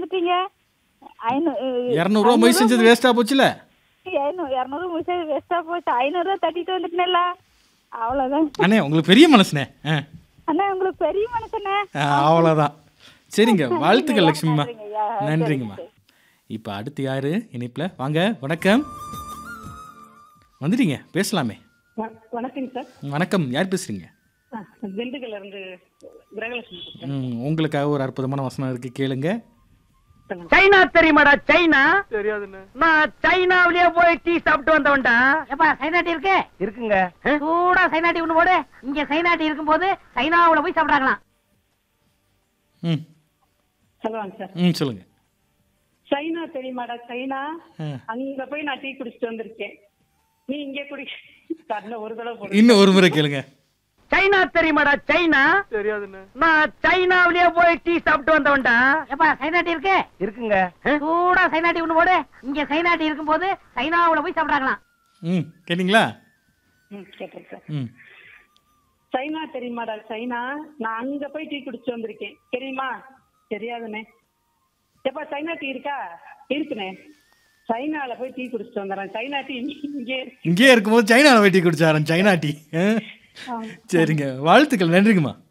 வந்துட்டீங்க. 200 ரூபா மொய் செஞ்சது வேஸ்டா போச்சுல. 200 முடிச்சது வேஸ்டா போச்சு. 500 ரூபா தட்டிட்டு வந்துட்டேன்ல. அவ்வளவுதான். அண்ணே உங்களுக்கு பெரிய மனசுனே. அண்ணா உங்களுக்கு பெரிய மனசுண்ணே. அவ்வளோதான். சரிங்க, வாழ்த்துக்கள் லட்சுமிம்மா. நன்றிங்கய்யா. நன்றிங்கம்மா. இப்போ அடுத்து யாரு இணைப்பில்? வாங்க, வணக்கம். வந்துட்டீங்க, பேசலாமே. வணக்கம் சார். வணக்கம், யார் பேசுறீங்க? திண்டுக்கல்ல இருந்து கிரகலட்சுமி. உங்களுக்காக ஒரு அற்புதமான வசனம் இருக்கு, கேளுங்க. சைனா தெரியுமாடா? சைனா தெரியாதுன்னு. நான் சைனாவிலேயே போய் டீ சாப்பிட்டு வந்தவன்டா. ஏப்பா சைனா டீ இருக்கு? இருக்குங்க. சூடா சைனா டீ ஒண்ணு போடு. இங்க சைனா டீ இருக்கும்போது சைனாவுல போய் சாப்பிடாங்களாம். சொல்லுவாங்க சார். சொல்லுங்க. சைனா தெரியுமாடா? சைனா அங்க போய் நான் டீ குடிச்சிட்டு வந்திருக்கேன். நீ இங்கே குடி. ஒரு தடவை இன்னும் ஒரு முறை கேளுங்க. சைனா தெரியுமாடா? சைனா தெரியாதுன்னு. நான் சைனாவிலேயே போய் டீ சாப்பிட்டு வந்தவன்டா. ஏப்பா சைனா டீ இருக்கு? இருக்குங்க. சூடா சைனா டீ ஒண்ணு போடு. இங்க சைனா டீ இருக்கும்போது சைனாவுல போய் சாப்பிடாங்களாம். கேட்டீங்களா? கேட்டேன் சார். சைனா தெரியுமாடா? சைனா நான் அங்க போய் டீ குடிச்சிட்டு வந்திருக்கேன். தெரியுமா? தெரியாதுண்ணே. எப்பா சைனா டீ இருக்கா? இருக்குண்ணே. சைனால போய் டீ குடிச்சிட்டு வந்துடுறேன். சைனா டீ இங்கே இருக்கும்போது சைனால போய் டீ குடிச்சாரன். China tea. சரிங்க, வாழ்த்துக்கள், நன்றிங்கம்மா.